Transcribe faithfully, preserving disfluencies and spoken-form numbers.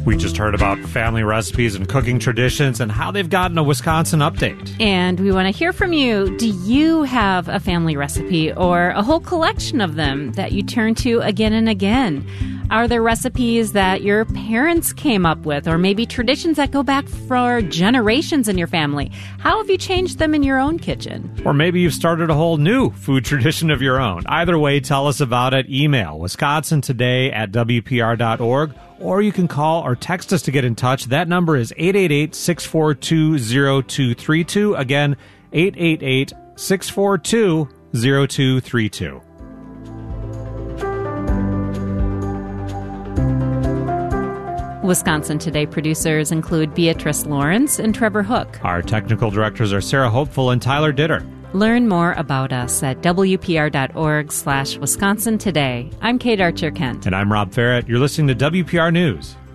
We just heard about family recipes and cooking traditions and how they've gotten a Wisconsin update. And we want to hear from you. Do you have a family recipe or a whole collection of them that you turn to again and again? Are there recipes that your parents came up with, or maybe traditions that go back for generations in your family? How have you changed them in your own kitchen? Or maybe you've started a whole new food tradition of your own. Either way, tell us about it. Email wisconsin today at w p r dot org, or you can call or text us to get in touch. That number is eight eight eight, six four two, zero two three two. Again, eight eight eight, six four two, zero two three two. Wisconsin Today producers include Beatrice Lawrence and Trevor Hook. Our technical directors are Sarah Hopeful and Tyler Ditter. Learn more about us at w p r dot org slash Wisconsin Today. I'm Kate Archer-Kent. And I'm Rob Farrett. You're listening to W P R News.